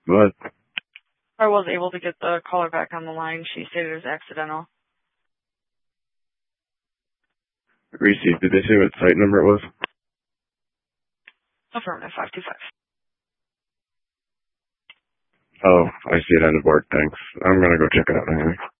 What? I was able to get the caller back on the line. She stated it was accidental. Received. Did they say what site number it was? Affirmative 525. Oh, I see it on the board. Thanks. I'm gonna go check it out anyway.